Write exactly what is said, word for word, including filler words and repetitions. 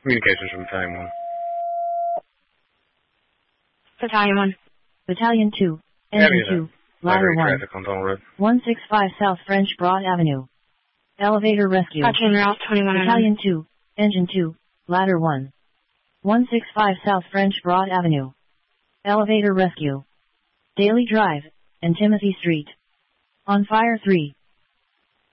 Communications from Battalion one. Battalion one. Battalion two, Engine two, Ladder one. Traffic on Tunnel Road. one sixty-five South French Broad Avenue. Elevator rescue. Touching route twenty-one. Battalion two, Engine two, Ladder one. one sixty-five South French Broad Avenue. Elevator rescue. Daily Drive, and Timothy Street. On fire three.